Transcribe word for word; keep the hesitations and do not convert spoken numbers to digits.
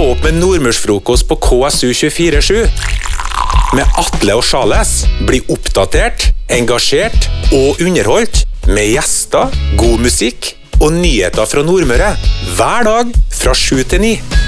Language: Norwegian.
Stå opp med nordmørsfrokost på K S U tjuefire sju. Med Atle og Charles. Bli oppdatert, engasjert og underholdt med gjester, god musikk og nyheter fra Nordmøre. Hver dag fra sju til ni.